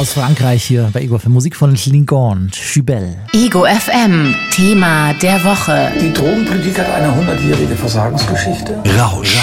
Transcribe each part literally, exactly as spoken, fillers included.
aus Frankreich hier bei Ego F M. Musik von Lincoln, Schubel. Ego F M, Thema der Woche. Die Drogenpolitik hat eine hundertjährige Versagensgeschichte. Rausch.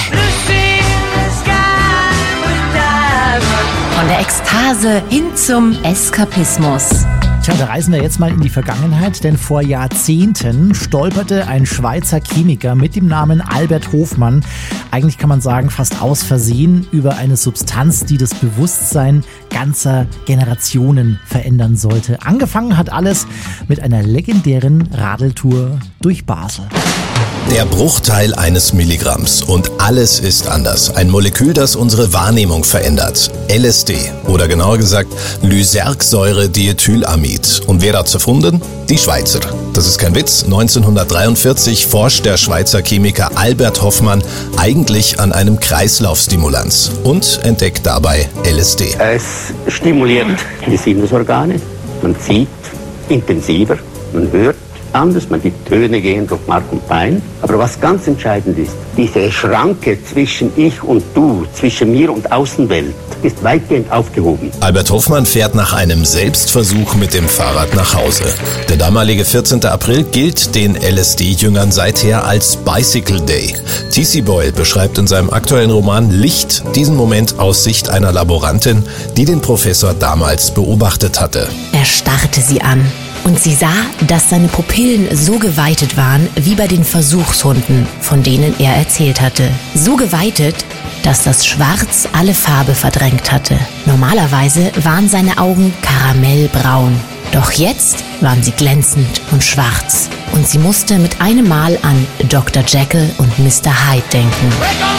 Von der Ekstase hin zum Eskapismus. Tja, da reisen wir jetzt mal in die Vergangenheit, denn vor Jahrzehnten stolperte ein Schweizer Chemiker mit dem Namen Albert Hofmann, eigentlich kann man sagen fast aus Versehen, über eine Substanz, die das Bewusstsein ganzer Generationen verändern sollte. Angefangen hat alles mit einer legendären Radeltour durch Basel. Der Bruchteil eines Milligramms und alles ist anders. Ein Molekül, das unsere Wahrnehmung verändert. L S D oder genauer gesagt Lysergsäure-Diethylamid. Und wer dazu erfunden? Die Schweizer. Das ist kein Witz. neunzehnhundertdreiundvierzig forscht der Schweizer Chemiker Albert Hofmann eigentlich an einem Kreislaufstimulanz und entdeckt dabei L S D. Es stimuliert die Sinnesorgane. Man sieht intensiver, man hört anders, man die Töne gehen durch Mark und Bein. Aber was ganz entscheidend ist, diese Schranke zwischen Ich und Du, zwischen mir und Außenwelt, ist weitgehend aufgehoben. Albert Hofmann fährt nach einem Selbstversuch mit dem Fahrrad nach Hause. Der damalige vierzehnten April gilt den L S D-Jüngern seither als Bicycle Day. T C. Boyle beschreibt in seinem aktuellen Roman Licht diesen Moment aus Sicht einer Laborantin, die den Professor damals beobachtet hatte. Er starrte sie an. Und sie sah, dass seine Pupillen so geweitet waren wie bei den Versuchshunden, von denen er erzählt hatte. So geweitet, dass das Schwarz alle Farbe verdrängt hatte. Normalerweise waren seine Augen karamellbraun. Doch jetzt waren sie glänzend und schwarz. Und sie musste mit einem Mal an Doktor Jekyll und Mister Hyde denken.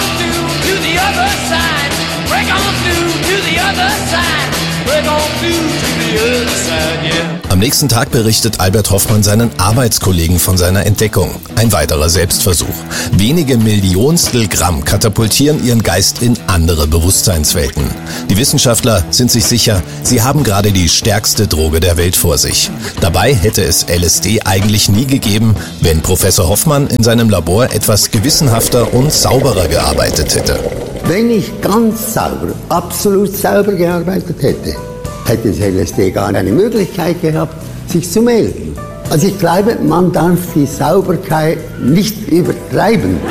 Am nächsten Tag berichtet Albert Hofmann seinen Arbeitskollegen von seiner Entdeckung. Ein weiterer Selbstversuch. Wenige Millionstel Gramm katapultieren ihren Geist in andere Bewusstseinswelten. Die Wissenschaftler sind sich sicher, sie haben gerade die stärkste Droge der Welt vor sich. Dabei hätte es L S D eigentlich nie gegeben, wenn Professor Hofmann in seinem Labor etwas gewissenhafter und sauberer gearbeitet hätte. Wenn ich ganz sauber, absolut sauber gearbeitet hätte, hätte das L S D gar eine Möglichkeit gehabt, sich zu melden. Also ich glaube, man darf die Sauberkeit nicht übertreiben.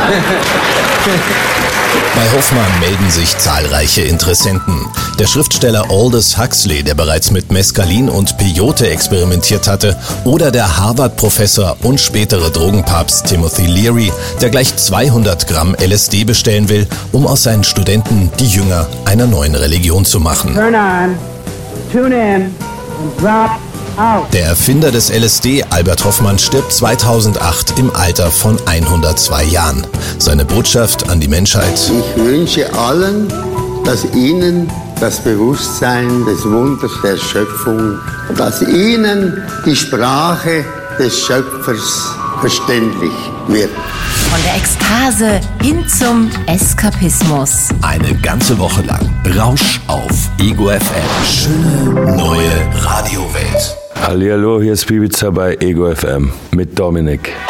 Bei Hofmann melden sich zahlreiche Interessenten. Der Schriftsteller Aldous Huxley, der bereits mit Mescalin und Peyote experimentiert hatte, oder der Harvard-Professor und spätere Drogenpapst Timothy Leary, der gleich zweihundert Gramm L S D bestellen will, um aus seinen Studenten die Jünger einer neuen Religion zu machen. Turn on, tune in and drop out. Der Erfinder des L S D, Albert Hofmann, stirbt zweitausendacht im Alter von hundertzwei Jahren. Seine Botschaft an die Menschheit: Ich wünsche allen, dass ihnen das Bewusstsein des Wunders der Schöpfung, dass ihnen die Sprache des Schöpfers verständlich wird. Von der Ekstase hin zum Eskapismus. Eine ganze Woche lang Rausch auf Ego F M. Schöne neue Radiowelt. Hallihallo, hier ist Ibiza bei Ego F M mit Dominik.